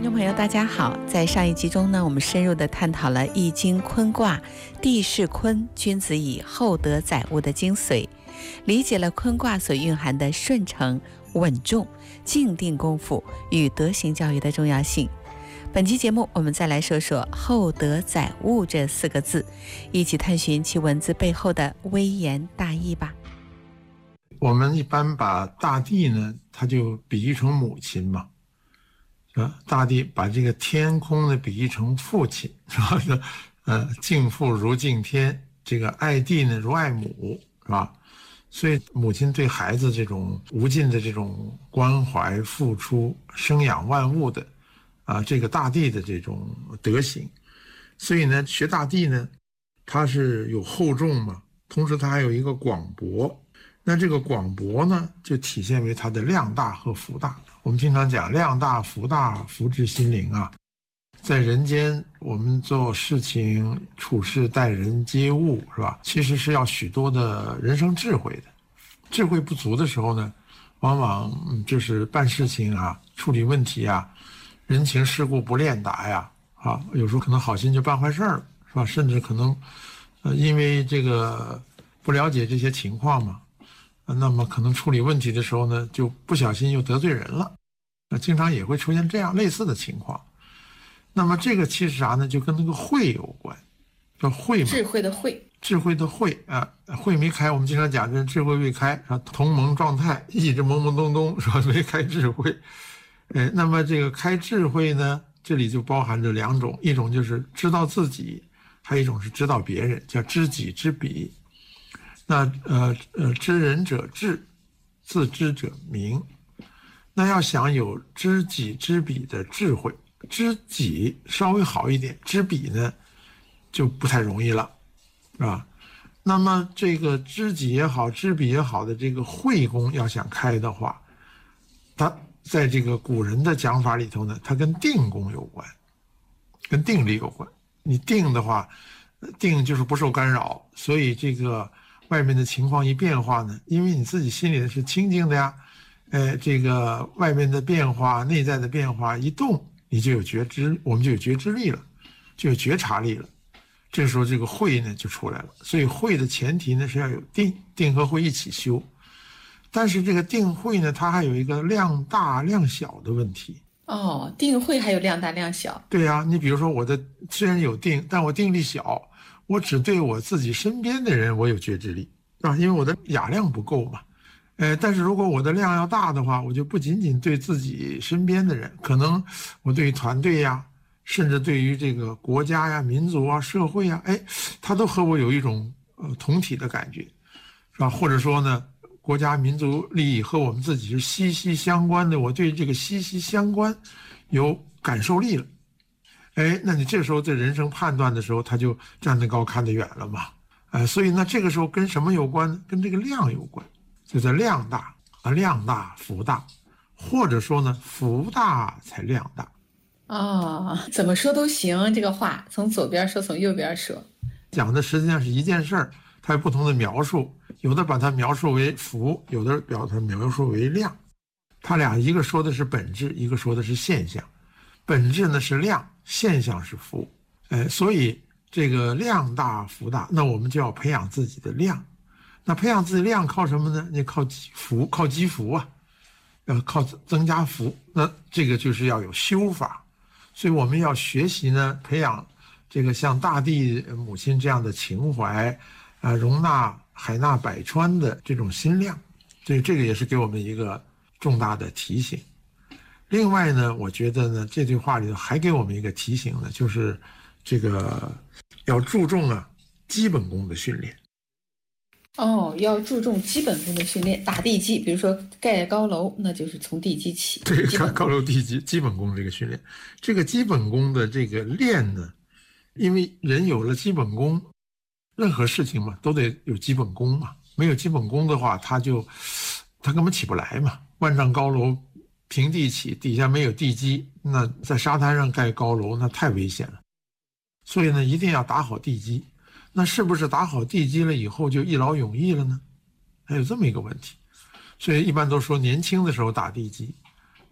听众朋友大家好，在上一集中呢，我们深入地探讨了易经坤卦地势坤，君子以厚德载物的精髓，理解了坤卦所蕴含的顺承、稳重、静定功夫与德行教育的重要性。本期节目我们再来说说厚德载物这4个字，一起探寻其文字背后的微言大义吧。 我们一般把大地呢，它就比喻成母亲嘛，大地把这个天空呢比喻成父亲，是吧？敬父如敬天，这个爱弟呢如爱母，是吧？所以母亲对孩子这种无尽的这种关怀、付出、生养万物的这个大地的这种德行。所以呢，学大地呢，它是有厚重嘛，同时它还有一个广博。那这个广博呢，就体现为它的量大和福大。我们经常讲量大福大，福至心灵啊。在人间，我们做事情、处事、待人接物，是吧？其实是要许多的人生智慧的。智慧不足的时候呢，往往就是办事情啊、处理问题啊、人情世故不练达呀，有时候可能好心就办坏事了，是吧？甚至可能，因为这个不了解这些情况嘛。那么可能处理问题的时候呢，就不小心又得罪人了，经常也会出现这样类似的情况。那么这个其实啥呢，就跟那个慧有关，叫慧嘛， 智慧的慧， 智慧的慧啊，慧没开，我们经常讲这智慧未开，同盟状态，一直懵懵懂懂，说没开智慧。那么这个开智慧呢，这里就包含着2种，一种就是知道自己，还有一种是知道别人，叫知己知彼。那知人者智，自知者明。那要想有知己知彼的智慧，知己稍微好一点，知彼呢就不太容易了，是吧？那么这个知己也好，知彼也好的这个慧功要想开的话，它在这个古人的讲法里头呢，它跟定功有关，跟定力有关。你定的话，定就是不受干扰，所以这个外面的情况一变化呢，因为你自己心里是清净的呀，这个外面的变化、内在的变化一动，你就有觉知，我们就有觉知力了，就有觉察力了。这时候这个慧呢就出来了。所以慧的前提呢是要有定，定和慧一起修。但是这个定慧呢，它还有一个量大量小的问题。 定慧还有量大量小。 对啊，你比如说我的虽然有定，但我定力小。我只对我自己身边的人我有觉知力，因为我的雅量不够嘛。但是如果我的量要大的话，我就不仅仅对自己身边的人，可能我对于团队呀，甚至对于这个国家呀、民族啊、社会啊，他都和我有一种同体的感觉，是吧？或者说呢，国家民族利益和我们自己是息息相关的，我对这个息息相关有感受力了。那你这时候在人生判断的时候，他就站得高看得远了嘛。所以呢，这个时候跟什么有关呢？跟这个量有关，就叫量大量大福大，或者说呢，福大才量大。 怎么说都行，这个话从左边说，从右边说， 讲的实际上是一件事儿，它有不同的描述，有的把它描述为福，有的把它描述为量。它俩一个说的是本质，一个说的是现象。本质呢是量，现象是福，所以这个量大福大，那我们就要培养自己的量。那培养自己的量靠什么呢？你靠福，靠积福啊，靠增加福。那这个就是要有修法，所以我们要学习呢，培养这个像大地母亲这样的情怀，容纳海纳百川的这种心量。所以这个也是给我们一个重大的提醒。另外呢，我觉得呢，这句话里头还给我们一个提醒呢，就是这个要注重基本功的训练。 要注重基本功的训练，打地基，比如说盖高楼，那就是从地基起。 对，盖高楼地基，基本功这个训练，这个基本功的这个练呢，因为人有了基本功，任何事情嘛都得有基本功嘛，没有基本功的话，他根本起不来嘛。万丈高楼平地起，底下没有地基，那在沙滩上盖高楼那太危险了。所以呢，一定要打好地基。那是不是打好地基了以后就一劳永逸了呢？还有这么一个问题。所以一般都说年轻的时候打地基，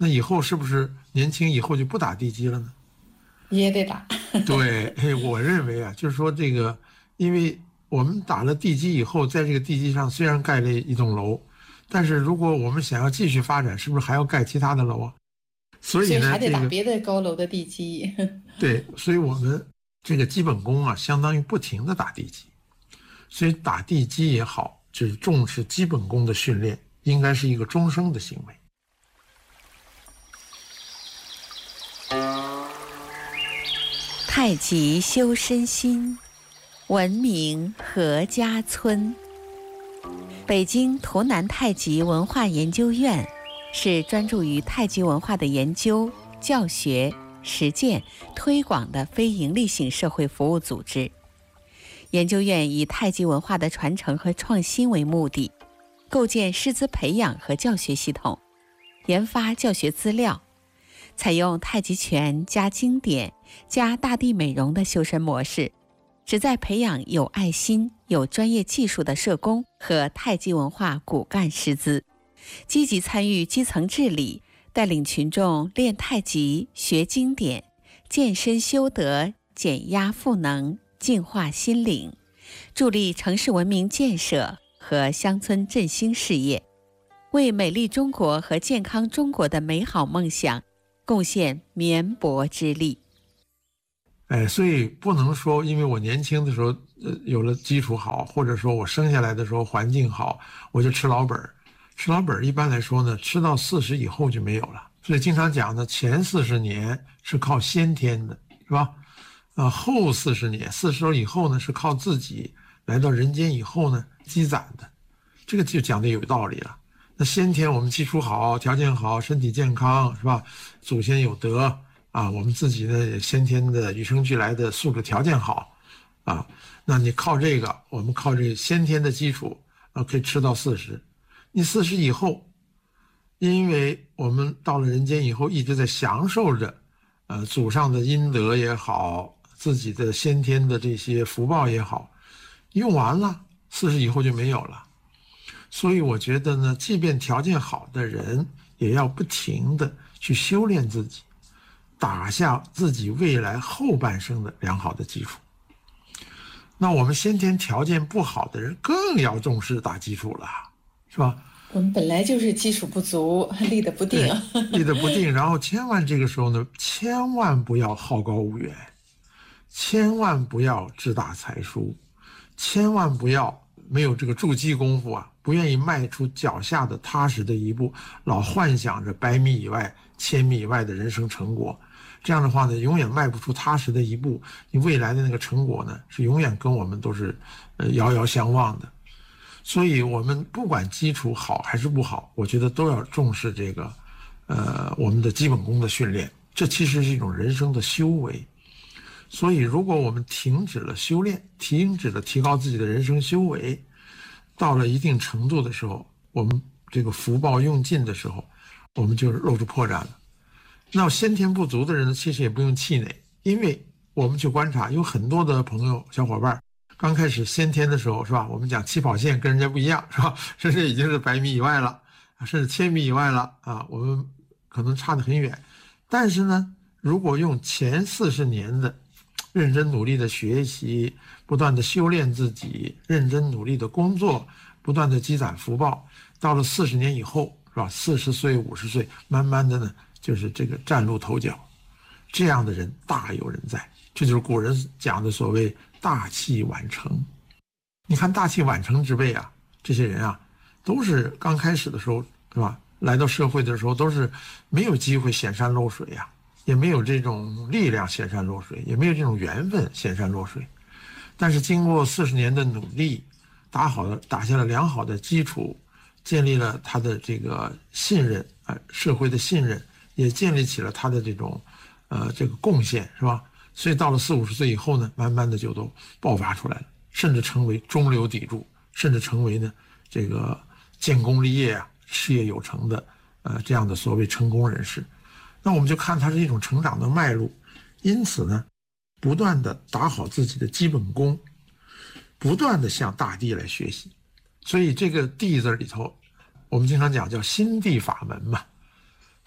那以后是不是年轻以后就不打地基了呢？ 也得打。 对，我认为啊，就是说这个，因为我们打了地基以后，在这个地基上虽然盖了一栋楼，但是如果我们想要继续发展，是不是还要盖其他的楼啊？所以呢， 还得打别的高楼的地基。 对，所以我们这个基本功啊，相当于不停的打地基。所以打地基也好，就是重视基本功的训练，应该是一个终生的行为。 太极修身心，闻名阖家村。北京图南太极文化研究院是专注于太极文化的研究、教学、实践、推广的非营利性社会服务组织。研究院以太极文化的传承和创新为目的，构建师资培养和教学系统，研发教学资料，采用太极拳加经典加大地美容的修身模式，旨在培养有爱心、有专业技术的社工和太极文化骨干师资，积极参与基层治理，带领群众练太极、学经典，健身修德，减压赋能，净化心灵，助力城市文明建设和乡村振兴事业，为美丽中国和健康中国的美好梦想贡献绵薄之力。 所以不能说因为我年轻的时候有了基础好，或者说我生下来的时候环境好，我就吃老本。吃老本一般来说呢，吃到40以后就没有了。所以经常讲呢，前40年是靠先天的，是吧？后40年，40以后呢是靠自己来到人间以后呢积攒的，这个就讲的有道理了。那先天我们基础好，条件好，身体健康，是吧？祖先有德啊，我们自己呢也先天的与生俱来的素质条件好啊，那你靠这个，我们靠这个先天的基础可以吃到40。你40以后，因为我们到了人间以后一直在享受着祖上的阴德也好，自己的先天的这些福报也好，用完了40以后就没有了。所以我觉得呢，即便条件好的人也要不停的去修炼自己，打下自己未来后半生的良好的基础。那我们先天条件不好的人更要重视打基础了，是吧？ 我们本来就是基础不足，立得不定。 立得不定，然后千万这个时候呢，千万不要好高骛远，千万不要志大才疏，千万不要没有这个筑基功夫啊，不愿意迈出脚下的踏实的一步，老幻想着100米以外、1000米以外的人生成果。这样的话呢，永远迈不出踏实的一步，你未来的那个成果呢，是永远跟我们都是遥遥相望的。所以我们不管基础好还是不好，我觉得都要重视这个我们的基本功的训练，这其实是一种人生的修为。所以如果我们停止了修炼，停止了提高自己的人生修为，到了一定程度的时候，我们这个福报用尽的时候，我们就露出破绽了。那先天不足的人呢，其实也不用气馁，因为我们去观察，有很多的朋友小伙伴刚开始先天的时候，是吧？我们讲起跑线跟人家不一样，是吧？甚至已经是100米以外了，甚至1000米以外了啊，我们可能差得很远。但是呢，如果用前40年的认真努力的学习，不断的修炼自己，认真努力的工作，不断的积攒福报，到了40年以后，是吧？40岁、50岁，慢慢的呢，就是这个崭露头角。这样的人大有人在，这就是古人讲的所谓大器晚成。你看大器晚成之辈啊，这些人啊，都是刚开始的时候，是吧？来到社会的时候都是没有机会显山露水呀，也没有这种力量显山露水，也没有这种缘分显山露水。但是经过40年的努力，打下了良好的基础，建立了他的这个信任社会的信任，也建立起了他的这种这个贡献，是吧？所以到了40、50岁以后呢，慢慢的就都爆发出来了，甚至成为中流砥柱，甚至成为呢这个建功立业事业有成的这样的所谓成功人士。那我们就看它是一种成长的脉络。因此呢，不断的打好自己的基本功，不断的向大地来学习。所以这个地字里头，我们经常讲叫心地法门嘛。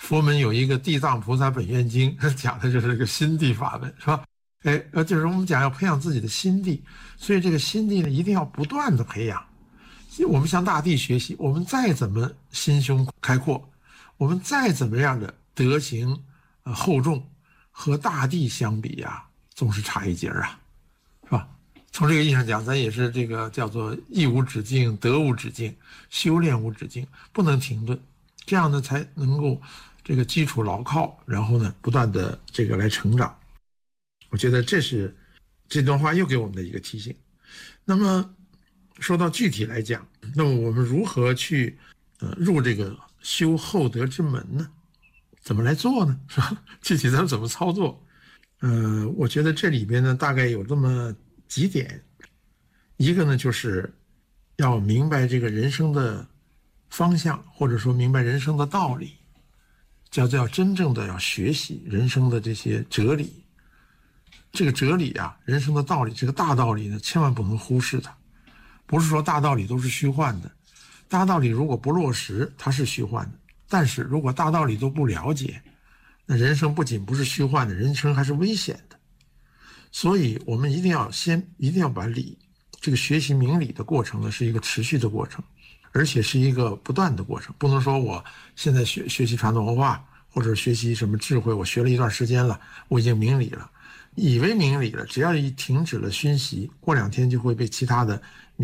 佛门有一个地藏菩萨本愿经，讲的就是这个心地法门，是吧？就是我们讲要培养自己的心地，所以这个心地呢，一定要不断的培养。我们向大地学习，我们再怎么心胸开阔，我们再怎么样的德行厚重，和大地相比呀，总是差一截啊，是吧？从这个意义上讲，咱也是这个叫做义无止境，德无止境，修炼无止境，不能停顿，这样呢才能够这个基础牢靠，然后呢不断的这个来成长。我觉得这段话又给我们的一个提醒。那么说到具体来讲，那么我们如何去入这个修厚德之门呢？怎么来做呢？是吧？具体咱们怎么操作？我觉得这里边呢大概有这么几点。一个呢就是要明白这个人生的方向，或者说明白人生的道理，叫真正的要学习人生的这些哲理。这个哲理啊，人生的道理，这个大道理呢，千万不能忽视它。不是说大道理都是虚幻的，大道理如果不落实，它是虚幻的。但是如果大道理都不了解，那人生不仅不是虚幻的，人生还是危险的。所以我们一定要把理，这个学习明理的过程呢，是一个持续的过程，而且是一个不断的过程。不能说我现在学习传统文化，或者学习什么智慧，我学了一段时间了，我已经明理了，以为明理了，只要一停止了熏习，过2天就会被其他的